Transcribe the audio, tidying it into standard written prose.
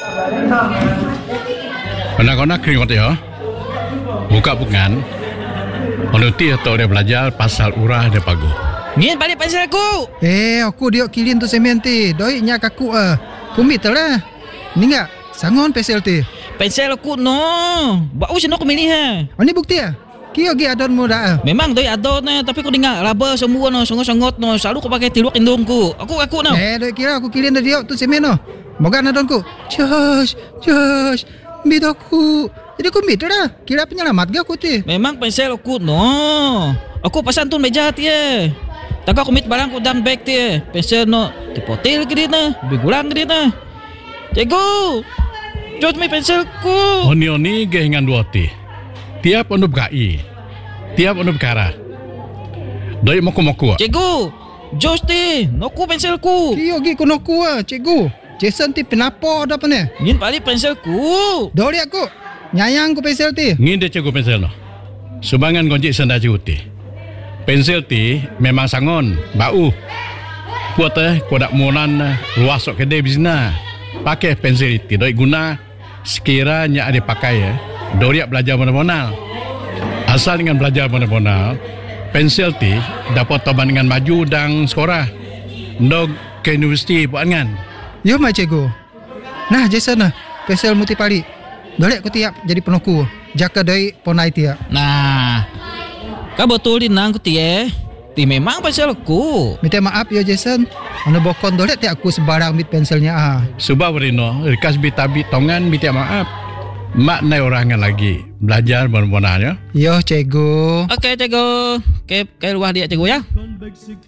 Anak-anak keringat ya. Buka bukan. Menuti atau dia belajar pasal urah dia pagu. Ngin balik pensel aku. Aku diok kilin tu semen ti. Doi nya kaku kumit lah. Ni enggak sangon pensel ti. Pensel aku no. Bau sino aku milih ha. Ini bukti Kio gi adon mo dah. Memang doi adon tapi aku dengar raba semua no, songot-songot no. Selalu aku pakai tiluak indungku. Aku no. Doi kira aku kilin diok tu semen no. Moga adonku. Josh. Bidoku. Jadi aku mit dah. Kira penyelamat gak aku ti. Memang pensel aku no. Aku pasan tu meja ti Taka aku mit barang ku dalam bag ti Pensel no tipotil ke dia na. Bigulang ke dia na. Cikgu. Jod mi pensel ku. Oni ge hingan dua ti. Tiap onu gai. Tiap onu kara. Doi moku-moku. Cikgu. Jos ti. Noku pensel ku. Kio gi ku noku cikgu. Jason ti penapo ada apa ni? Ngin balik pensel ku. Dori aku. Nyayang ku pensel ti. Ngin dia cikgu pensel no. Subangan gonjik senda cikgu ti. Pensel ti memang sangon, bau. Kuat kodak monan luas sok kedai bisna. Pakai pensel ti doi guna sekiranya ada pakai doriak belajar mana-mana. Asal dengan belajar mana-mana, pensel ti dapat toban dengan maju dan sekolah. Ndog ke universiti buat kan. Yo mai cikgu. Nah Jason pensel muti pali. Dori aku tiap jadi penoku. Jaka doi ponai tiap. Nah. Kau betul di nang ku ti Ti memang pensel aku. Minta maaf ya Jason. Mana bokon dole ti aku sebarang mit penselnya Sebab Rino, rikas bitabi tongan minta maaf. Mak nai orangan lagi belajar benar-benarnya. Yo cikgu. Okey cikgu. Ke luar dia cikgu ya.